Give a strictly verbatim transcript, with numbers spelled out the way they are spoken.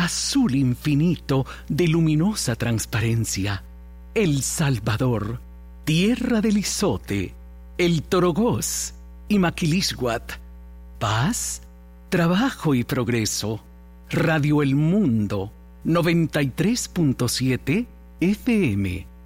azul infinito de luminosa transparencia. El Salvador, tierra del Izote, el Torogoz y Maquilisguat. Paz, trabajo y progreso. Radio El Mundo, noventa y tres punto siete F M.